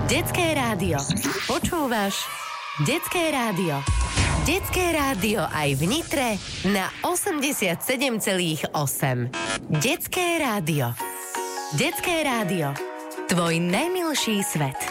Detské rádio. Počúvaš? Detské rádio. Detské rádio aj v Nitre na 87,8. Detské rádio. Detské rádio. Tvoj najmilší svet.